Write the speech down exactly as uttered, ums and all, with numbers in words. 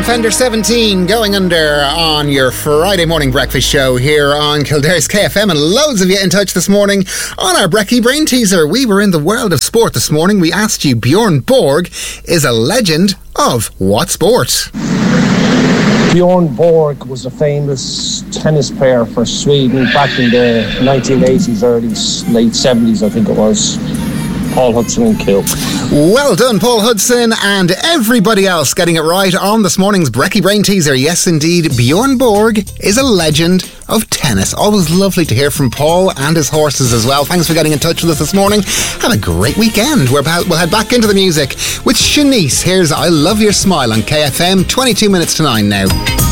on Fender seventeen, going under on your Friday morning breakfast show here on Kildare's K F M, and loads of you in touch this morning on our Brekkie Brain Teaser. We were in the world of sport this morning. We asked you, Bjorn Borg is a legend of what sport? Bjorn Borg was a famous tennis player for Sweden back in the nineteen eighties, early, late seventies, I think it was. Paul Hudson and Kill. Well done, Paul Hudson, and everybody else getting it right on this morning's Brekkie Brain Teaser. Yes, indeed, Bjorn Borg is a legend of tennis. Always lovely to hear from Paul and his horses as well. Thanks for getting in touch with us this morning. Have a great weekend. We're about, we'll head back into the music with Shanice. Here's I Love Your Smile on K F M, twenty-two minutes to nine now.